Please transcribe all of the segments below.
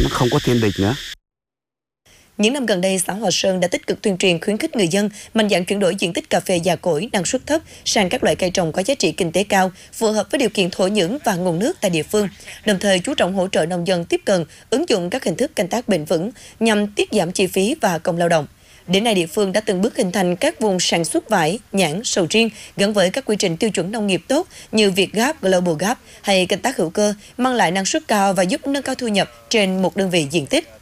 nó không có thiên địch nữa. Những năm gần đây, xã Hòa Sơn đã tích cực tuyên truyền khuyến khích người dân mạnh dạn chuyển đổi diện tích cà phê già cỗi, năng suất thấp sang các loại cây trồng có giá trị kinh tế cao, phù hợp với điều kiện thổ nhưỡng và nguồn nước tại địa phương. Đồng thời chú trọng hỗ trợ nông dân tiếp cận, ứng dụng các hình thức canh tác bền vững nhằm tiết giảm chi phí và công lao động. Đến nay, địa phương đã từng bước hình thành các vùng sản xuất vải, nhãn, sầu riêng gắn với các quy trình tiêu chuẩn nông nghiệp tốt như Việt Gap, Global Gap hay canh tác hữu cơ, mang lại năng suất cao và giúp nâng cao thu nhập trên một đơn vị diện tích.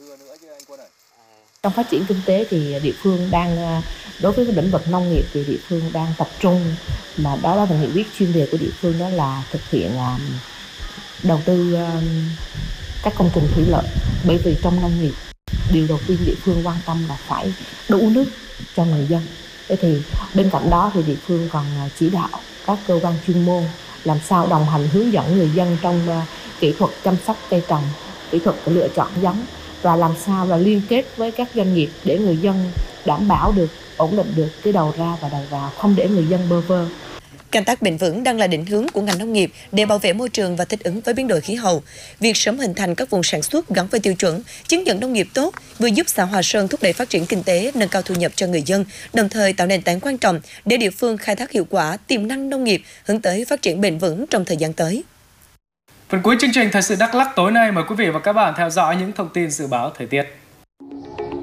Trong phát triển kinh tế thì địa phương đang, đối với cái lĩnh vực nông nghiệp thì địa phương đang tập trung, mà đó là nghị quyết chuyên đề của địa phương, đó là thực hiện đầu tư các công trình thủy lợi. Bởi vì trong nông nghiệp, điều đầu tiên địa phương quan tâm là phải đủ nước cho người dân. Thế thì bên cạnh đó thì địa phương còn chỉ đạo các cơ quan chuyên môn làm sao đồng hành hướng dẫn người dân trong kỹ thuật chăm sóc cây trồng, kỹ thuật lựa chọn giống, và làm sao là liên kết với các doanh nghiệp để người dân đảm bảo được, ổn định được cái đầu ra và đầu vào, không để người dân bơ vơ. Canh tác bền vững đang là định hướng của ngành nông nghiệp để bảo vệ môi trường và thích ứng với biến đổi khí hậu. Việc sớm hình thành các vùng sản xuất gắn với tiêu chuẩn, chứng nhận nông nghiệp tốt vừa giúp xã Hòa Sơn thúc đẩy phát triển kinh tế, nâng cao thu nhập cho người dân, đồng thời tạo nền tảng quan trọng để địa phương khai thác hiệu quả tiềm năng nông nghiệp, hướng tới phát triển bền vững trong thời gian tới. Phần cuối chương trình Thời sự Đắk Lắk tối nay, mời quý vị và các bạn theo dõi những thông tin dự báo thời tiết.